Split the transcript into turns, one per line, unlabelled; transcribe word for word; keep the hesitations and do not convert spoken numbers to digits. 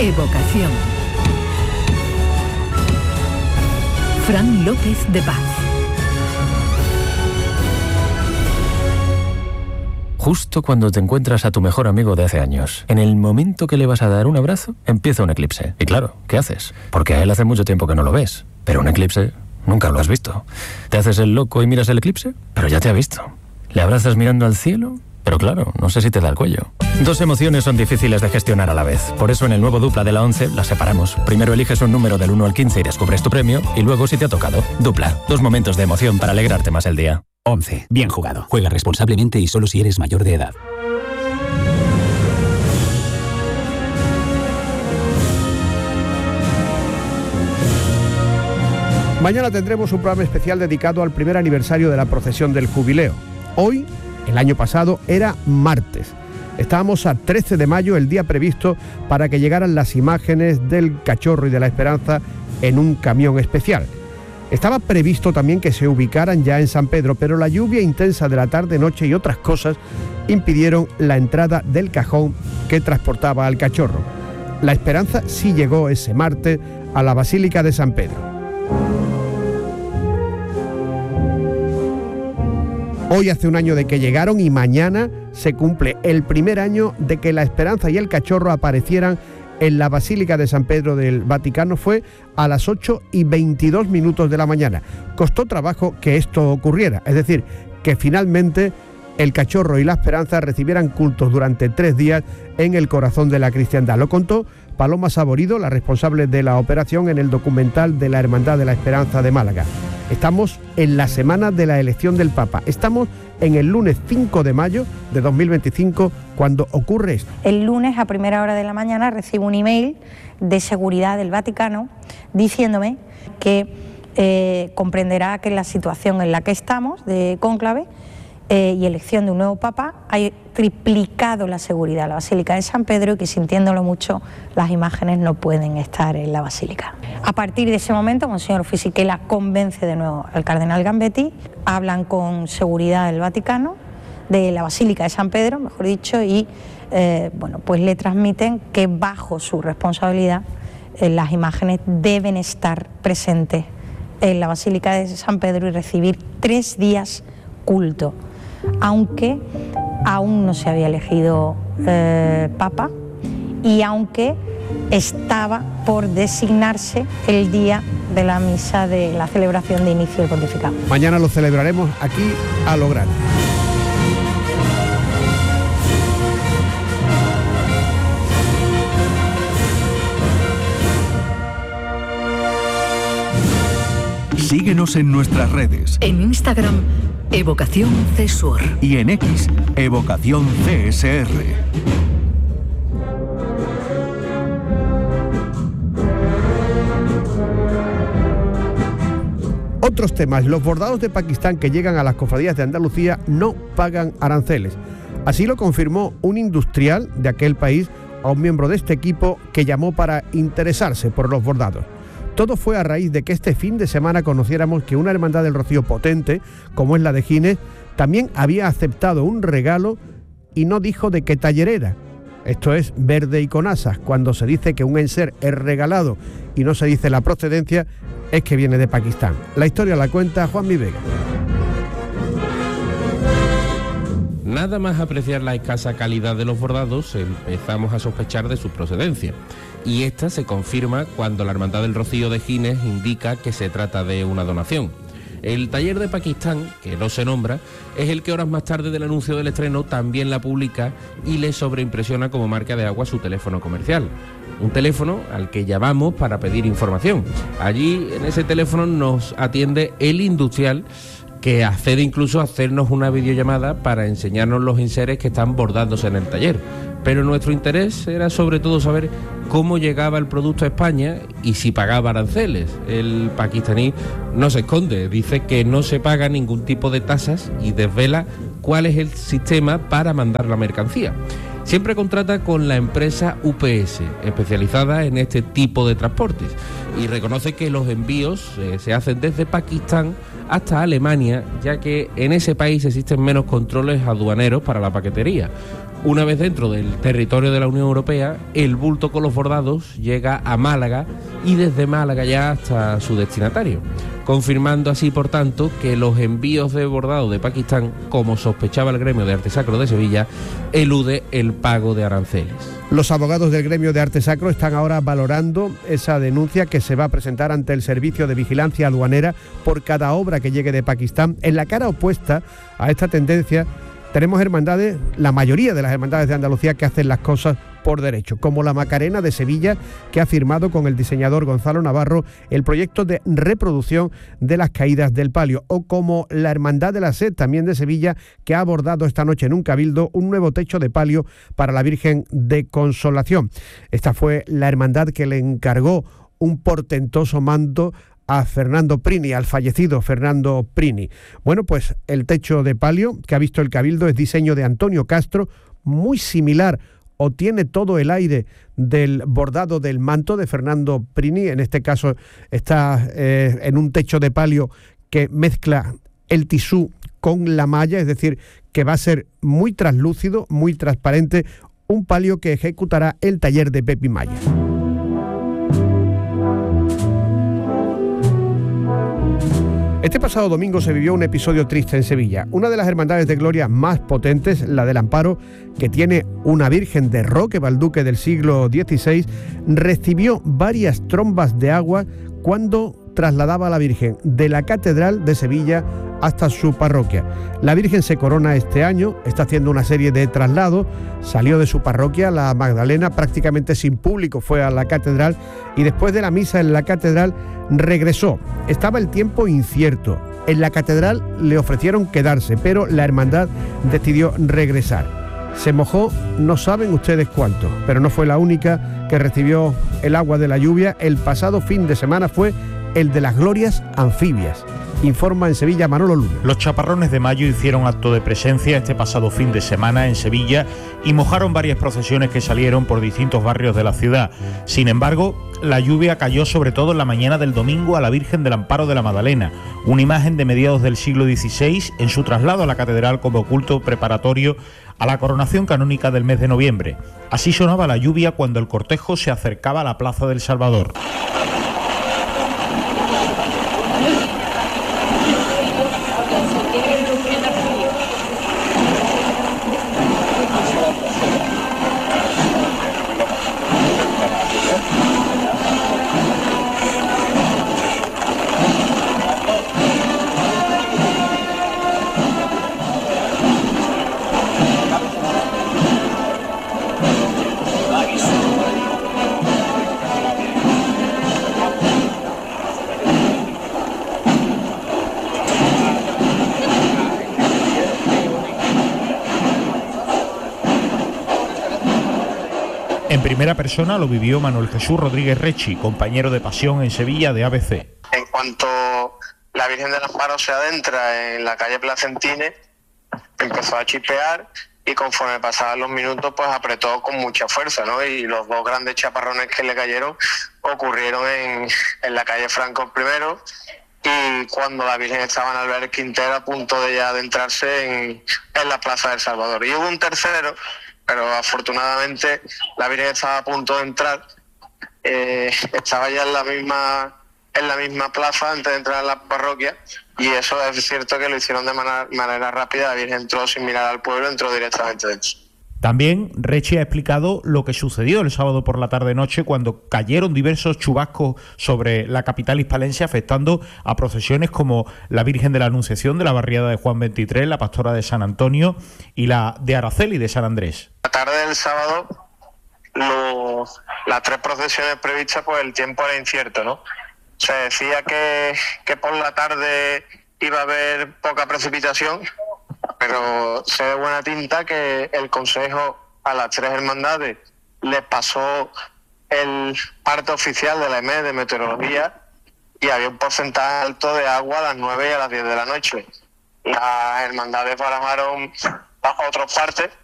Evocación. Fran López de Paz.
Justo cuando te encuentras a tu mejor amigo de hace años, en el momento que le vas a dar un abrazo, empieza un eclipse. Y claro, ¿qué haces? Porque a él hace mucho tiempo que no lo ves. Pero un eclipse nunca lo has visto. ¿Te haces el loco y miras el eclipse? Pero ya te ha visto. ¿Le abrazas mirando al cielo? Pero claro, no sé si te da el cuello. Dos emociones son difíciles de gestionar a la vez. Por eso en el nuevo Dupla de la ONCE las separamos. Primero eliges un número del uno al quince y descubres tu premio, y luego si te ha tocado. Dupla, dos momentos de emoción para alegrarte más el día.
ONCE, bien jugado. Juega responsablemente y solo si eres mayor de edad.
Mañana tendremos un programa especial dedicado al primer aniversario de la procesión del Jubileo. Hoy, el año pasado, era martes. Estábamos a trece de mayo, el día previsto para que llegaran las imágenes del Cachorro y de la Esperanza en un camión especial. Estaba previsto también que se ubicaran ya en San Pedro, pero la lluvia intensa de la tarde-noche y otras cosas impidieron la entrada del cajón que transportaba al Cachorro. La Esperanza sí llegó ese martes a la Basílica de San Pedro. Hoy hace un año de que llegaron y mañana se cumple el primer año de que la Esperanza y el Cachorro aparecieran en la Basílica de San Pedro del Vaticano. Fue a las ocho y veintidós minutos de la mañana. Costó trabajo que esto ocurriera, es decir, que finalmente el Cachorro y la Esperanza recibieran cultos durante tres días en el corazón de la cristiandad. Lo contó Paloma Saborido, la responsable de la operación, en el documental de la Hermandad de la Esperanza de Málaga. Estamos en la semana de la elección del Papa. Estamos en el lunes cinco de mayo de dos mil veinticinco cuando ocurre esto.
El lunes a primera hora de la mañana recibo un email de seguridad del Vaticano diciéndome que eh, comprenderá que en la situación en la que estamos de cónclave eh, y elección de un nuevo Papa hay triplicado la seguridad en la Basílica de San Pedro y que, sintiéndolo mucho, las imágenes no pueden estar en la Basílica. A partir de ese momento, Monseñor Fisichella convence de nuevo al cardenal Gambetti, hablan con seguridad del Vaticano, de la Basílica de San Pedro, mejor dicho, y eh, bueno, pues le transmiten que bajo su responsabilidad eh, las imágenes deben estar presentes en la Basílica de San Pedro y recibir tres días culto, aunque aún no se había elegido eh, Papa y aunque estaba por designarse el día de la misa de la celebración de inicio del pontificado.
Mañana lo celebraremos aquí a lo grande.
Síguenos en nuestras redes.
En Instagram, Evocación C S U R.
Y en X, Evocación C S R.
Otros temas. Los bordados de Pakistán que llegan a las cofradías de Andalucía no pagan aranceles. Así lo confirmó un industrial de aquel país a un miembro de este equipo que llamó para interesarse por los bordados. Todo fue a raíz de que este fin de semana conociéramos que una hermandad del Rocío potente, como es la de Gines, también había aceptado un regalo y no dijo de qué taller era. Esto es verde y con asas. Cuando se dice que un enser es regalado y no se dice la procedencia, es que viene de Pakistán. La historia la cuenta Juanmi Vega.
Nada más apreciar la escasa calidad de los bordados, empezamos a sospechar de su procedencia. Y esta se confirma cuando la Hermandad del Rocío de Gines indica que se trata de una donación. El taller de Pakistán, que no se nombra, es el que horas más tarde del anuncio del estreno también la publica y le sobreimpresiona como marca de agua su teléfono comercial. Un teléfono al que llamamos para pedir información. Allí, en ese teléfono, nos atiende el industrial, que accede incluso a hacernos una videollamada para enseñarnos los enseres que están bordándose en el taller. Pero nuestro interés era sobre todo saber cómo llegaba el producto a España y si pagaba aranceles. El pakistaní no se esconde, dice que no se paga ningún tipo de tasas y desvela cuál es el sistema para mandar la mercancía. Siempre contrata con la empresa U P S, especializada en este tipo de transportes, y reconoce que los envíos eh, se hacen desde Pakistán hasta Alemania, ya que en ese país existen menos controles aduaneros para la paquetería. Una vez dentro del territorio de la Unión Europea, el bulto con los bordados llega a Málaga y desde Málaga ya hasta su destinatario, confirmando así, por tanto, que los envíos de bordado de Pakistán, como sospechaba el gremio de arte sacro de Sevilla, elude el pago de aranceles.
Los abogados del gremio de arte sacro están ahora valorando esa denuncia que se va a presentar ante el Servicio de Vigilancia Aduanera por cada obra que llegue de Pakistán. En la cara opuesta a esta tendencia tenemos hermandades, la mayoría de las hermandades de Andalucía, que hacen las cosas por derecho, como la Macarena de Sevilla, que ha firmado con el diseñador Gonzalo Navarro el proyecto de reproducción de las caídas del palio, o como la Hermandad de la Sed, también de Sevilla, que ha abordado esta noche en un cabildo un nuevo techo de palio para la Virgen de Consolación. Esta fue la hermandad que le encargó un portentoso manto a Fernando Prini, al fallecido Fernando Prini. Bueno, pues el techo de palio que ha visto el cabildo es diseño de Antonio Castro, muy similar o tiene todo el aire del bordado del manto de Fernando Prini. En este caso está eh, en un techo de palio que mezcla el tisú con la malla, es decir, que va a ser muy translúcido, muy transparente, un palio que ejecutará el taller de Pepi Maya. Este pasado domingo se vivió un episodio triste en Sevilla. Una de las hermandades de gloria más potentes, la del Amparo, que tiene una Virgen de Roque Balduque del siglo dieciséis, recibió varias trombas de agua cuando trasladaba a la Virgen de la Catedral de Sevilla hasta su parroquia. La Virgen se corona este año, está haciendo una serie de traslados, salió de su parroquia, la Magdalena, prácticamente sin público, fue a la Catedral y después de la misa en la Catedral regresó. Estaba el tiempo incierto. En la Catedral le ofrecieron quedarse, pero la hermandad decidió regresar. Se mojó, no saben ustedes cuánto, pero no fue la única que recibió el agua de la lluvia. El pasado fin de semana fue el de las glorias anfibias. Informa en Sevilla Manolo Luna.
Los chaparrones de mayo hicieron acto de presencia este pasado fin de semana en Sevilla y mojaron varias procesiones que salieron por distintos barrios de la ciudad. Sin embargo, la lluvia cayó sobre todo en la mañana del domingo a la Virgen del Amparo de la Magdalena, una imagen de mediados del siglo dieciséis en su traslado a la catedral como culto preparatorio a la coronación canónica del mes de noviembre. Así sonaba la lluvia cuando el cortejo se acercaba a la Plaza del Salvador. En primera persona lo vivió Manuel Jesús Rodríguez Rechi, compañero de pasión en Sevilla de A B C.
En cuanto la Virgen del Amparo se adentra en la calle Placentines, empezó a chispear y conforme pasaban los minutos pues apretó con mucha fuerza, ¿no? Y los dos grandes chaparrones que le cayeron ocurrieron en, en la calle Franco primero, y cuando la Virgen estaba en Albert Quintero a punto de ya adentrarse en, en la Plaza del Salvador. Y hubo un tercero, pero afortunadamente la Virgen estaba a punto de entrar, eh, estaba ya en la misma en la misma plaza antes de entrar en la parroquia, y eso es cierto que lo hicieron de manera, manera rápida. La Virgen entró sin mirar al pueblo, entró directamente dentro.
También Rechi ha explicado lo que sucedió el sábado por la tarde-noche cuando cayeron diversos chubascos sobre la capital hispalense, afectando a procesiones como la Virgen de la Anunciación de la barriada de Juan veintitrés, la Pastora de San Antonio y la de Araceli de San Andrés.
La tarde del sábado, lo, las tres procesiones previstas, pues el tiempo era incierto, ¿no? Se decía que, que por la tarde iba a haber poca precipitación, pero sé de buena tinta que el Consejo a las tres hermandades les pasó el parte oficial de la E M E de meteorología y había un porcentaje alto de agua a las nueve y a las diez de la noche. Las hermandades barajaron otros partes